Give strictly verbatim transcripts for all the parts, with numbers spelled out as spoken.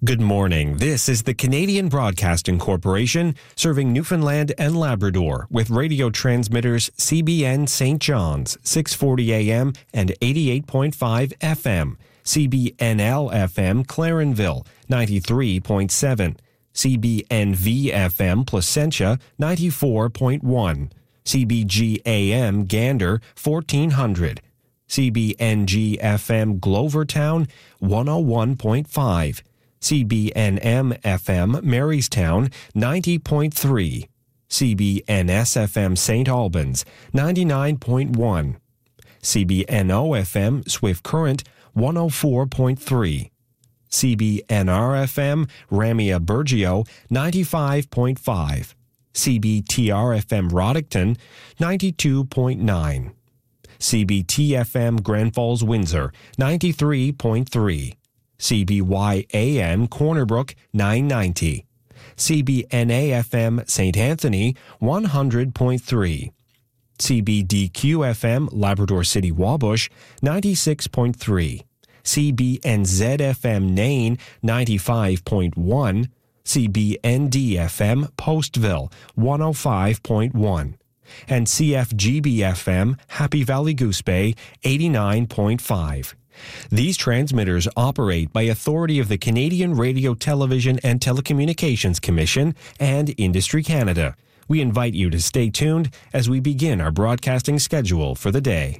Good morning. This is the Canadian Broadcasting Corporation, serving Newfoundland and Labrador with radio transmitters C B N Saint John's, six forty A M and eighty-eight point five F M, C B N L F M Clarenville, ninety-three point seven, C B N V F M Placentia, ninety-four point one, C B G A M Gander, fourteen hundred, C B N G F M Glovertown, one oh one point five, C B N M F M Marystown, ninety point three, C B N S F M Saint Albans, ninety-nine point one, C B N O F M Swift Current, one oh four point three, C B N R F M Ramia Bergio, ninety-five point five, C B T R F M Roddickton, ninety-two point nine, C B T F M Grand Falls Windsor, ninety-three point three, C B Y A M Corner Brook, nine ninety, C B N A F M Saint Anthony, one hundred point three, C B D Q F M Labrador City Wabush, ninety-six point three, C B N Z F M Nain, ninety-five point one, C B N D F M Postville, one oh five point one, and C F G B F M Happy Valley Goose Bay, eighty-nine point five. These transmitters operate by authority of the Canadian Radio, Television and Telecommunications Commission and Industry Canada. We invite you to stay tuned as we begin our broadcasting schedule for the day.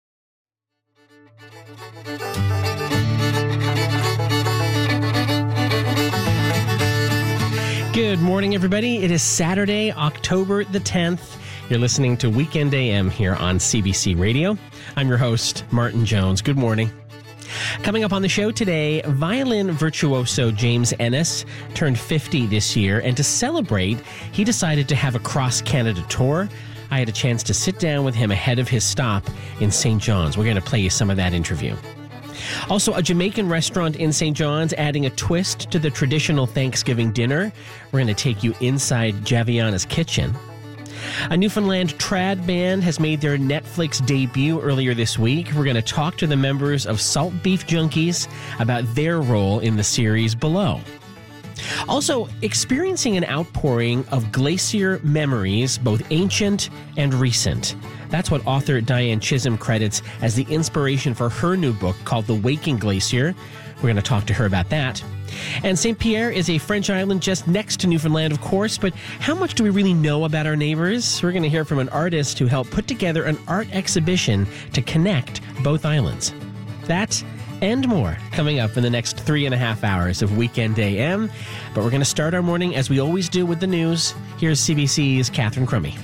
Good morning, everybody. It is Saturday, October the tenth. You're listening to Weekend A M here on C B C Radio. I'm your host, Martin Jones. Good morning. Coming up on the show today, violin virtuoso James Ennis turned fifty this year, and to celebrate, he decided to have a cross-Canada tour. I had a chance to sit down with him ahead of his stop in Saint John's. We're going to play you some of that interview. Also, a Jamaican restaurant in Saint John's adding a twist to the traditional Thanksgiving dinner. We're going to take you inside Javiana's kitchen. A Newfoundland trad band has made their Netflix debut earlier this week. We're going to talk to the members of Salt Beef Junkies about their role in the series Below. Also, experiencing an outpouring of glacier memories, both ancient and recent. That's what author Diane Chisholm credits as the inspiration for her new book called The Waking Glacier. We're going to talk to her about that. And Saint Pierre is a French island just next to Newfoundland, of course, but how much do we really know about our neighbors? We're going to hear from an artist who helped put together an art exhibition to connect both islands. That and more coming up in the next three and a half hours of Weekend A M. But we're going to start our morning, as we always do, with the news. Here's C B C's Catherine Crummy.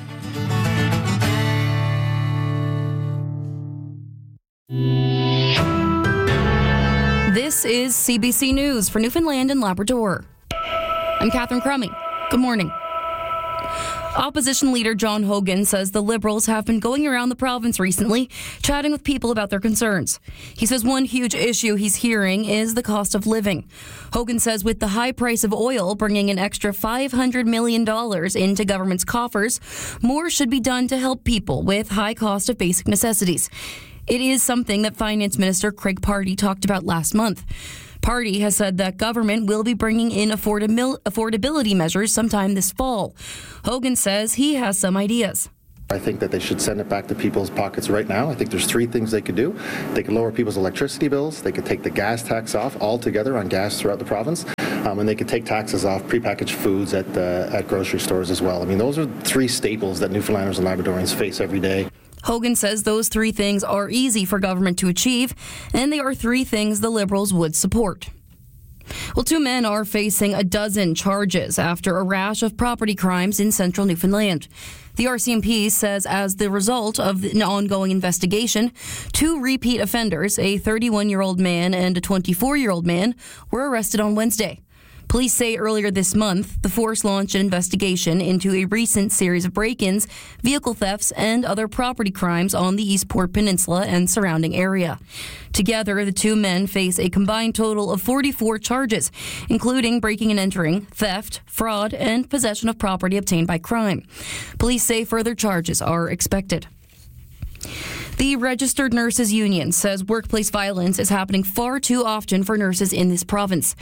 This is C B C News for Newfoundland and Labrador. I'm Catherine Crummy. Good morning. Opposition leader John Hogan says the Liberals have been going around the province recently, chatting with people about their concerns. He says one huge issue he's hearing is the cost of living. Hogan says with the high price of oil bringing an extra five hundred million dollars into government's coffers, more should be done to help people with high cost of basic necessities. It is something that Finance Minister Craig Pardee talked about last month. Pardee has said that government will be bringing in affordabil- affordability measures sometime this fall. Hogan says he has some ideas. I think that they should send it back to people's pockets right now. I think there's three things they could do. They could lower people's electricity bills. They could take the gas tax off altogether on gas throughout the province. Um, and they could take taxes off prepackaged foods at, uh, at grocery stores as well. I mean, those are three staples that Newfoundlanders and Labradorians face every day. Hogan says those three things are easy for government to achieve, and they are three things the Liberals would support. Well, two men are facing a dozen charges after a rash of property crimes in central Newfoundland. The R C M P says as the result of an ongoing investigation, two repeat offenders, a thirty-one-year-old man and a twenty-four-year-old man, were arrested on Wednesday. Police say earlier this month, the force launched an investigation into a recent series of break-ins, vehicle thefts, and other property crimes on the Eastport Peninsula and surrounding area. Together, the two men face a combined total of forty-four charges, including breaking and entering, theft, fraud, and possession of property obtained by crime. Police say further charges are expected. The Registered Nurses Union says workplace violence is happening far too often for nurses in this province.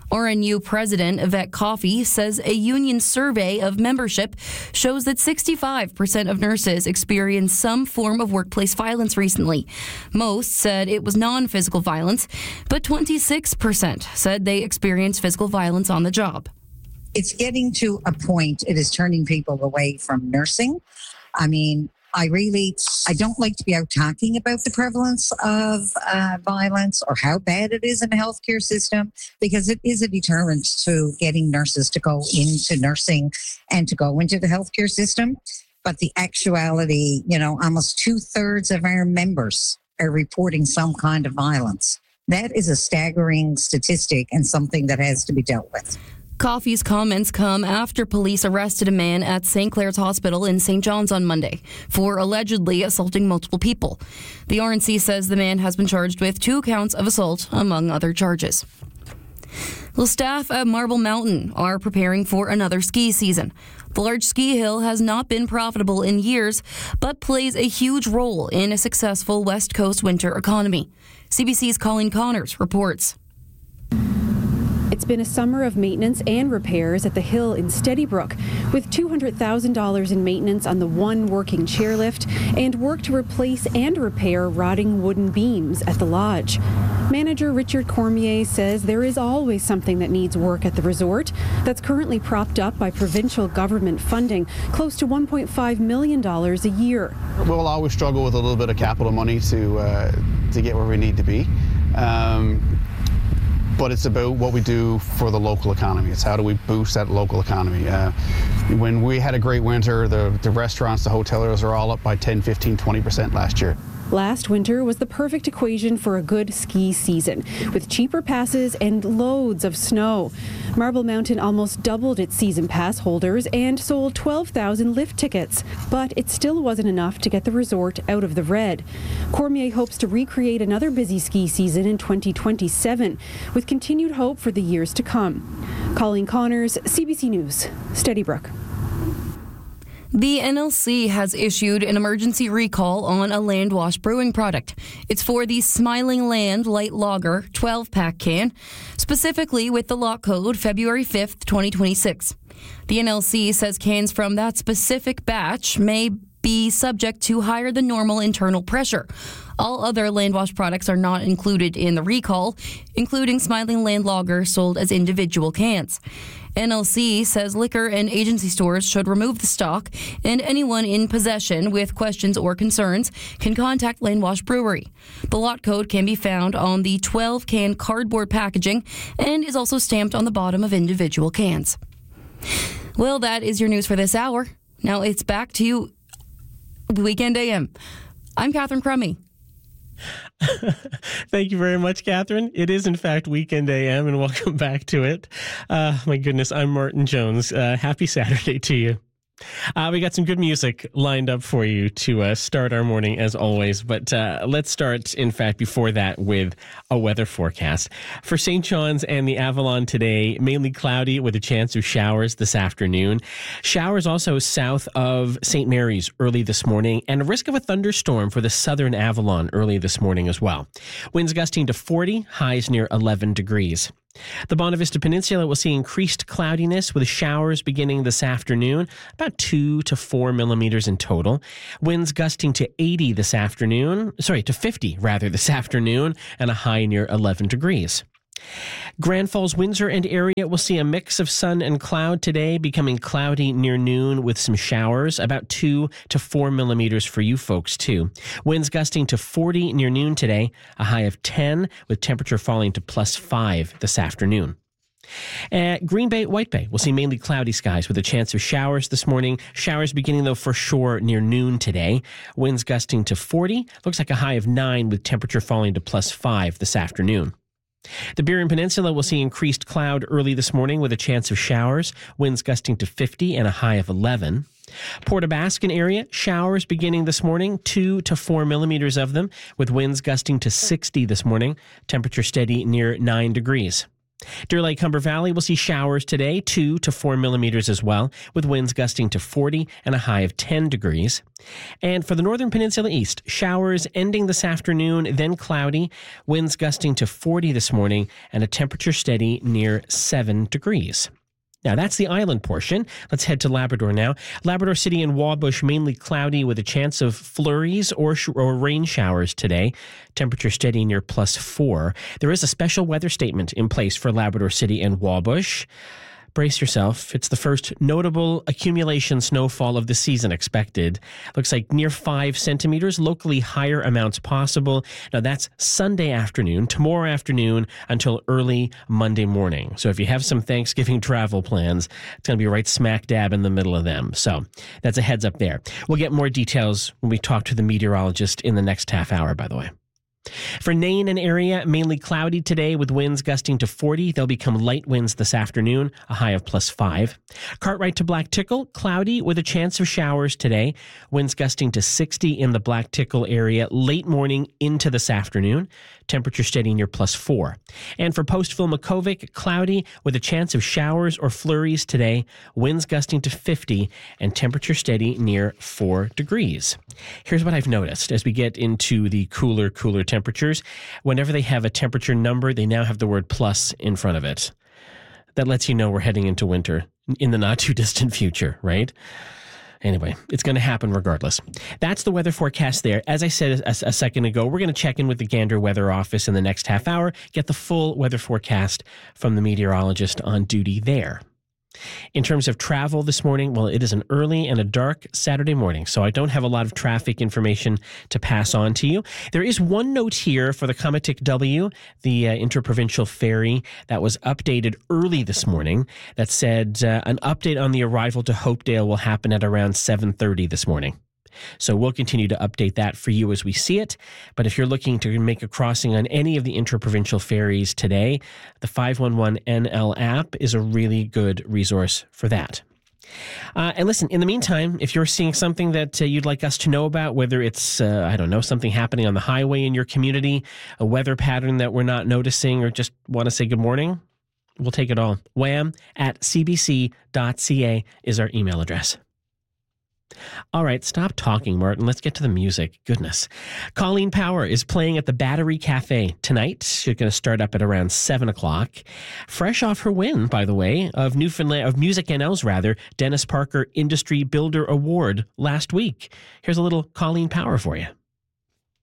R N U President Yvette Coffey says a union survey of membership shows that sixty-five percent of nurses experienced some form of workplace violence recently. Most said it was non-physical violence, but twenty-six percent said they experienced physical violence on the job. It's getting to a point, it is turning people away from nursing. I mean, I really, I don't like to be out talking about the prevalence of uh, violence or how bad it is in the healthcare system, because it is a deterrent to getting nurses to go into nursing and to go into the healthcare system. But the actuality, you know, almost two thirds of our members are reporting some kind of violence. That is a staggering statistic and something that has to be dealt with. Coffey's comments come after police arrested a man at Saint Clair's Hospital in Saint John's on Monday for allegedly assaulting multiple people. The R N C says the man has been charged with two counts of assault, among other charges. Well, staff at Marble Mountain are preparing for another ski season. The large ski hill has not been profitable in years, but plays a huge role in a successful West Coast winter economy. C B C's Colleen Connors reports. It's been a summer of maintenance and repairs at the hill in Steadybrook, with two hundred thousand dollars in maintenance on the one working chairlift and work to replace and repair rotting wooden beams at the lodge. Manager Richard Cormier says there is always something that needs work at the resort that's currently propped up by provincial government funding, close to one point five million dollars a year. We'll always struggle with a little bit of capital money to, uh, to get where we need to be. Um, But it's about what we do for the local economy. It's how do we boost that local economy. Uh, when we had a great winter, the, the restaurants, the hoteliers are all up by ten, fifteen, twenty percent last year. Last winter was the perfect equation for a good ski season, with cheaper passes and loads of snow. Marble Mountain almost doubled its season pass holders and sold twelve thousand lift tickets, but it still wasn't enough to get the resort out of the red. Cormier hopes to recreate another busy ski season in twenty twenty-seven, with continued hope for the years to come. Colleen Connors, C B C News, Steadybrook. The N L C has issued an emergency recall on a Landwash brewing product. It's for the Smiling Land Light Lager twelve-pack can, specifically with the lot code February fifth, twenty twenty-six. The N L C says cans from that specific batch may be subject to higher than normal internal pressure. All other Landwash products are not included in the recall, including Smiling Land Lager sold as individual cans. N L C says liquor and agency stores should remove the stock, and anyone in possession with questions or concerns can contact Landwash Brewery. The lot code can be found on the twelve-can cardboard packaging and is also stamped on the bottom of individual cans. Well, that is your news for this hour. Now it's back to you, Weekend A M. I'm Catherine Crummy. Thank you very much, Catherine. It is, in fact, Weekend A M, and welcome back to it. Uh, my goodness, I'm Martin Jones. Uh, happy Saturday to you. Uh, we got some good music lined up for you to uh, start our morning, as always. But uh, let's start, in fact, before that with a weather forecast. For Saint John's and the Avalon today, mainly cloudy with a chance of showers this afternoon. Showers also south of Saint Mary's early this morning, and a risk of a thunderstorm for the southern Avalon early this morning as well. Winds gusting to forty, highs near eleven degrees. The Bonavista Peninsula will see increased cloudiness with showers beginning this afternoon, about two to four millimeters in total. Winds gusting to eighty this afternoon, sorry, to fifty rather this afternoon, and a high near eleven degrees. Grand Falls, Windsor and area will see a mix of sun and cloud today, becoming cloudy near noon with some showers, about two to four millimeters for you folks too. Winds gusting to forty near noon today, a high of ten, with temperature falling to plus five this afternoon. At Green Bay, White Bay, we'll see mainly cloudy skies with a chance of showers this morning. Showers beginning, though, for sure near noon today. Winds gusting to forty, looks like a high of nine with temperature falling to plus five this afternoon. The Burien Peninsula will see increased cloud early this morning with a chance of showers, winds gusting to fifty and a high of eleven. Port aux Basques area, showers beginning this morning, two to four millimeters of them, with winds gusting to sixty this morning, temperature steady near nine degrees. Deer Lake, Humber Valley will see showers today, two to four millimeters as well, with winds gusting to forty and a high of ten degrees. And for the Northern Peninsula East, showers ending this afternoon, then cloudy, winds gusting to forty this morning, and a temperature steady near seven degrees. Now, that's the island portion. Let's head to Labrador now. Labrador City and Wabush, mainly cloudy with a chance of flurries or, sh- or rain showers today. Temperature steady near plus four. There is a special weather statement in place for Labrador City and Wabush. Brace yourself. It's the first notable accumulation snowfall of the season expected. Looks like near five centimeters, locally higher amounts possible. Now that's Sunday afternoon, tomorrow afternoon until early Monday morning. So if you have some Thanksgiving travel plans, it's going to be right smack dab in the middle of them. So that's a heads up there. We'll get more details when we talk to the meteorologist in the next half hour, by the way. For Nain and area, mainly cloudy today with winds gusting to forty. They'll become light winds this afternoon, a high of plus five. Cartwright to Black Tickle, cloudy with a chance of showers today. Winds gusting to sixty in the Black Tickle area late morning into this afternoon. Temperature steady near plus four. And for Postville Makovic, cloudy with a chance of showers or flurries today. Winds gusting to fifty and temperature steady near four degrees. Here's what I've noticed as we get into the cooler, cooler temperatures. Whenever they have a temperature number, they now have the word plus in front of it. That lets you know we're heading into winter in the not too distant future, right? Anyway, it's going to happen regardless. That's the weather forecast there. As I said a, a second ago, we're going to check in with the Gander Weather Office in the next half hour, get the full weather forecast from the meteorologist on duty there. In terms of travel this morning, well, it is an early and a dark Saturday morning, so I don't have a lot of traffic information to pass on to you. There is one note here for the Comatic W, the uh, interprovincial ferry that was updated early this morning that said uh, an update on the arrival to Hopedale will happen at around seven thirty this morning. So we'll continue to update that for you as we see it. But if you're looking to make a crossing on any of the interprovincial ferries today, the five one one N L app is a really good resource for that. Uh, and listen, in the meantime, if you're seeing something that uh, you'd like us to know about, whether it's, uh, I don't know, something happening on the highway in your community, a weather pattern that we're not noticing, or just want to say good morning, we'll take it all. wham at c b c dot c a is our email address. All right, stop talking, Martin. Let's get to the music. Goodness. Colleen Power is playing at the Battery Cafe tonight. She's going to start up at around seven o'clock. Fresh off her win, by the way, of Newfoundland, of Music N L's rather, Dennis Parker Industry Builder Award last week. Here's a little Colleen Power for you.